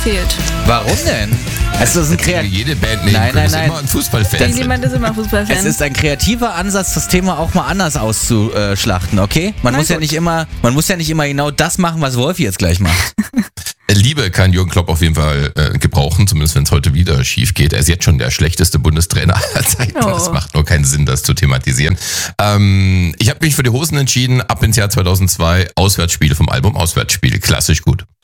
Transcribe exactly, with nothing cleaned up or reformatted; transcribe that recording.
fehlt. Warum denn? Es ist ein Kreat- Jede Band nehmen Nein, können, nein, ist nein. immer ein Fußballfan. Denn jemand ist immer Fußballfan. Es ist ein kreativer Ansatz, das Thema auch mal anders auszuschlachten, okay? Man Na muss ja gut. nicht immer, man muss ja nicht immer genau das machen, was Wolfi jetzt gleich macht. Liebe kann Jürgen Klopp auf jeden Fall äh, gebrauchen, zumindest wenn es heute wieder schief geht. Er ist jetzt schon der schlechteste Bundestrainer aller Zeiten. Oh. Es macht nur keinen Sinn, das zu thematisieren. Ähm, ich habe mich für die Hosen entschieden, ab ins Jahr zweitausendzwei, Auswärtsspiele vom Album Auswärtsspiele. Klassisch gut.